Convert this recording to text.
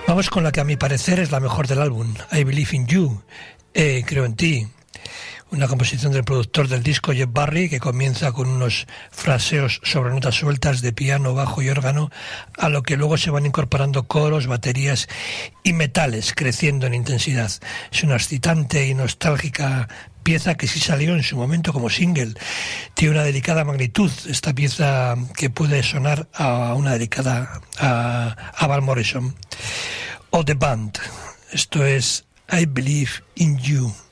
Vamos con la que a mi parecer es la mejor del álbum, I Believe in You, Creo en ti. Una composición del productor del disco, Jeff Barry, que comienza con unos fraseos sobre notas sueltas de piano, bajo y órgano, a lo que luego se van incorporando coros, baterías y metales, creciendo en intensidad. Es una excitante y nostálgica pieza que sí salió en su momento como single. Tiene una delicada magnitud, esta pieza que puede sonar a una delicada a Van Morrison. O The Band. Esto es I Believe in You.